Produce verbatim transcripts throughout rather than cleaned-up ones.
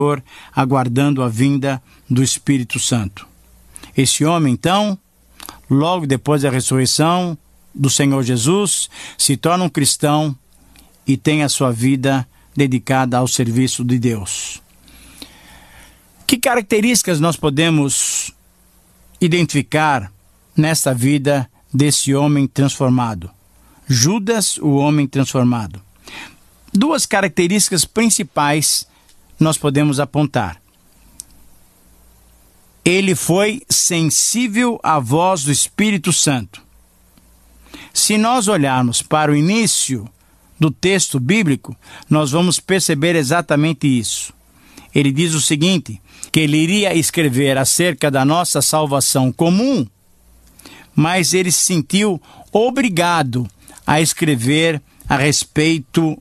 aguardando a vinda do Espírito Santo. Esse homem, então, logo depois da ressurreição do Senhor Jesus, se torna um cristão e tem a sua vida dedicada ao serviço de Deus. Que características nós podemos identificar nesta vida desse homem transformado? Judas, o homem transformado. Duas características principais nós podemos apontar. Ele foi sensível à voz do Espírito Santo. Se nós olharmos para o início do texto bíblico, nós vamos perceber exatamente isso. Ele diz o seguinte, que ele iria escrever acerca da nossa salvação comum, mas ele se sentiu obrigado a escrever a respeito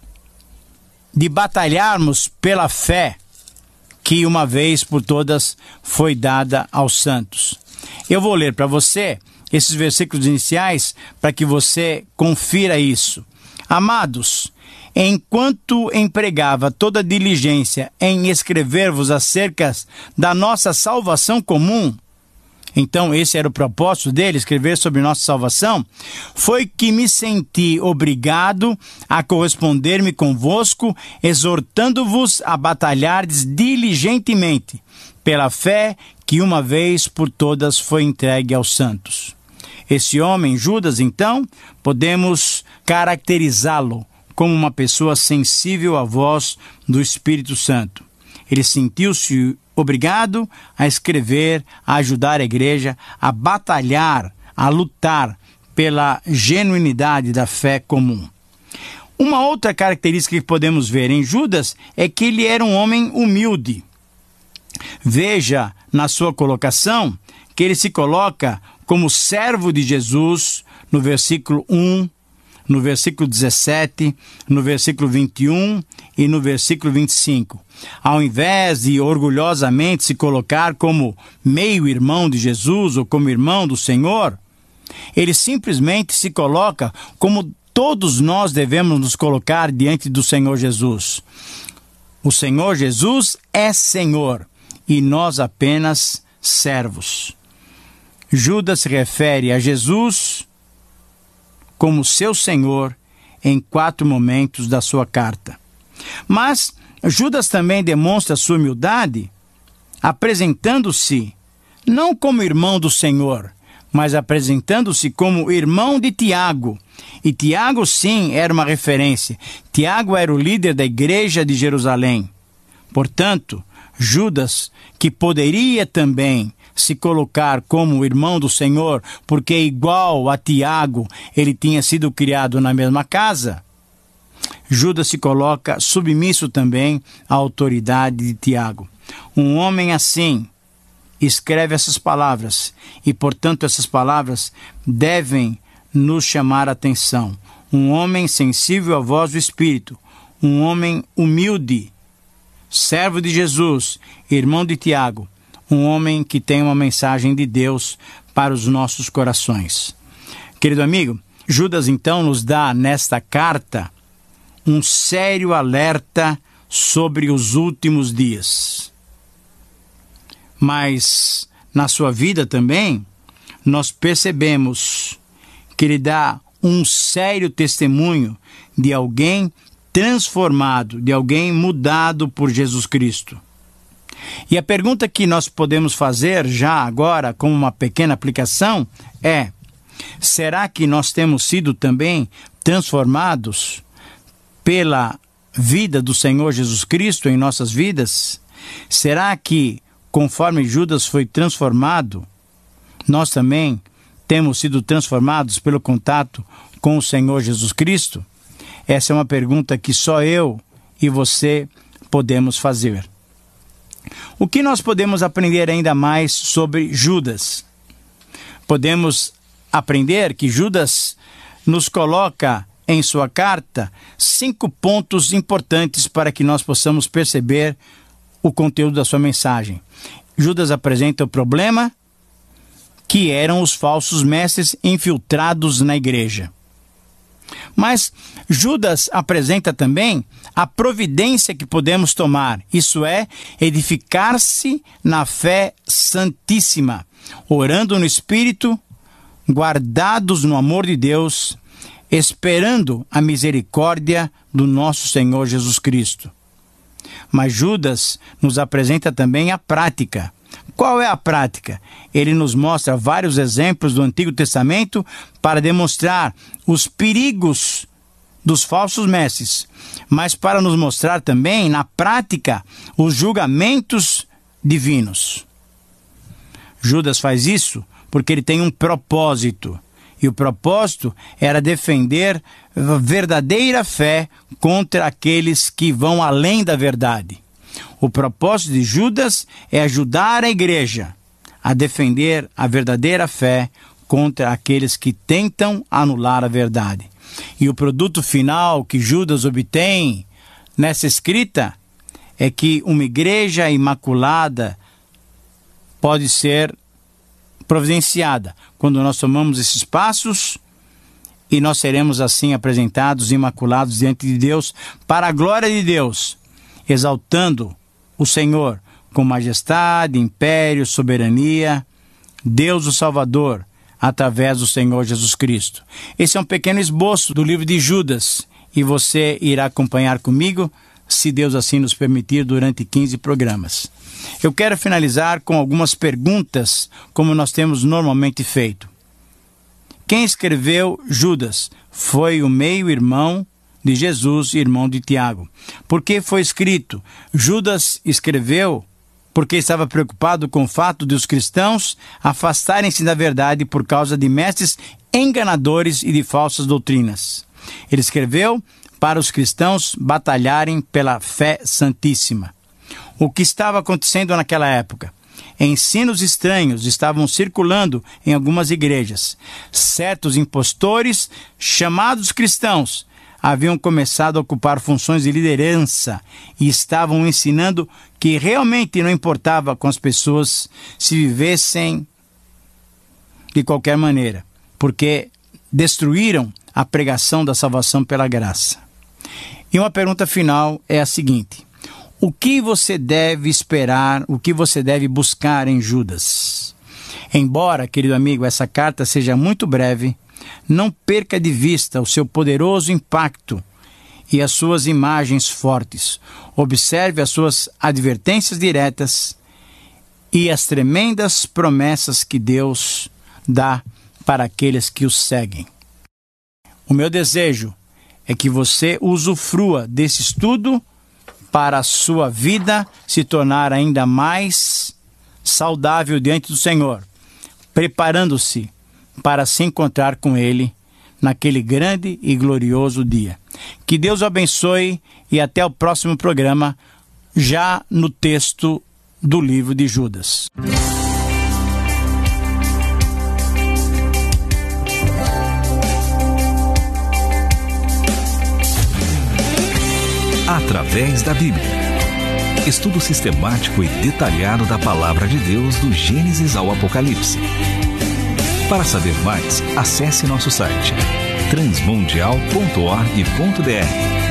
de batalharmos pela fé que uma vez por todas foi dada aos santos. Eu vou ler para você esses versículos iniciais para que você confira isso. Amados, enquanto empregava toda diligência em escrever-vos acerca da nossa salvação comum, então esse era o propósito dele, escrever sobre nossa salvação, foi que me senti obrigado a corresponder-me convosco, exortando-vos a batalhardes diligentemente pela fé que uma vez por todas foi entregue aos santos. Esse homem, Judas, então, podemos caracterizá-lo como uma pessoa sensível à voz do Espírito Santo. Ele sentiu-se obrigado a escrever, a ajudar a igreja, a batalhar, a lutar pela genuinidade da fé comum. Uma outra característica que podemos ver em Judas é que ele era um homem humilde. Veja na sua colocação que ele se coloca como servo de Jesus no versículo um, no versículo dezessete, no versículo vinte e um e no versículo vinte e cinco. Ao invés de orgulhosamente se colocar como meio-irmão de Jesus ou como irmão do Senhor, ele simplesmente se coloca como todos nós devemos nos colocar diante do Senhor Jesus. O Senhor Jesus é Senhor e nós apenas servos. Judas se refere a Jesus como seu Senhor em quatro momentos da sua carta. Mas Judas também demonstra sua humildade, apresentando-se não como irmão do Senhor, mas apresentando-se como irmão de Tiago. E Tiago, sim, era uma referência. Tiago era o líder da igreja de Jerusalém. Portanto, Judas, que poderia também se colocar como irmão do Senhor, porque igual a Tiago, ele tinha sido criado na mesma casa, Judas se coloca submisso também à autoridade de Tiago. Um homem assim escreve essas palavras e, portanto, essas palavras devem nos chamar a atenção. Um homem sensível à voz do Espírito, um homem humilde, servo de Jesus, irmão de Tiago, um homem que tem uma mensagem de Deus para os nossos corações. Querido amigo, Judas então nos dá nesta carta um sério alerta sobre os últimos dias. Mas na sua vida também, nós percebemos que ele dá um sério testemunho de alguém transformado, de alguém mudado por Jesus Cristo. E a pergunta que nós podemos fazer já agora, como uma pequena aplicação, é: será que nós temos sido também transformados pela vida do Senhor Jesus Cristo em nossas vidas? Será que, conforme Judas foi transformado, nós também temos sido transformados pelo contato com o Senhor Jesus Cristo? Essa é uma pergunta que só eu e você podemos fazer. O que nós podemos aprender ainda mais sobre Judas? Podemos aprender que Judas nos coloca em sua carta cinco pontos importantes para que nós possamos perceber o conteúdo da sua mensagem. Judas apresenta o problema, que eram os falsos mestres infiltrados na igreja. Mas Judas apresenta também a providência que podemos tomar, isso é, edificar-se na fé santíssima, orando no Espírito, guardados no amor de Deus, esperando a misericórdia do nosso Senhor Jesus Cristo. Mas Judas nos apresenta também a prática. Qual é a prática? Ele nos mostra vários exemplos do Antigo Testamento para demonstrar os perigos dos falsos mestres, mas para nos mostrar também, na prática, os julgamentos divinos. Judas faz isso porque ele tem um propósito, e o propósito era defender a verdadeira fé contra aqueles que vão além da verdade. O propósito de Judas é ajudar a igreja a defender a verdadeira fé contra aqueles que tentam anular a verdade. E o produto final que Judas obtém nessa escrita é que uma igreja imaculada pode ser providenciada quando nós tomamos esses passos, e nós seremos assim apresentados imaculados diante de Deus para a glória de Deus, exaltando o Senhor com majestade, império, soberania, Deus o Salvador, através do Senhor Jesus Cristo. Esse é um pequeno esboço do livro de Judas, e você irá acompanhar comigo, se Deus assim nos permitir, durante quinze programas. Eu quero finalizar com algumas perguntas, como nós temos normalmente feito. Quem escreveu Judas? Foi o meio-irmão de Jesus, irmão de Tiago. Por que foi escrito? Judas escreveu porque estava preocupado com o fato de os cristãos afastarem-se da verdade por causa de mestres enganadores e de falsas doutrinas. Ele escreveu para os cristãos batalharem pela fé santíssima. O que estava acontecendo naquela época? Ensinos estranhos estavam circulando em algumas igrejas. Certos impostores, chamados cristãos, haviam começado a ocupar funções de liderança e estavam ensinando que realmente não importava com as pessoas se vivessem de qualquer maneira, porque destruíram a pregação da salvação pela graça. E uma pergunta final é a seguinte: o que você deve esperar, o que você deve buscar em Judas? Embora, querido amigo, essa carta seja muito breve, não perca de vista o seu poderoso impacto e as suas imagens fortes. Observe as suas advertências diretas e as tremendas promessas que Deus dá para aqueles que o seguem. O meu desejo é que você usufrua desse estudo para a sua vida se tornar ainda mais saudável diante do Senhor, preparando-se para se encontrar com Ele naquele grande e glorioso dia. Que Deus o abençoe e até o próximo programa, já no texto do livro de Judas. Através da Bíblia. Estudo sistemático e detalhado da Palavra de Deus do Gênesis ao Apocalipse. Para saber mais, acesse nosso site transmundial ponto org ponto br.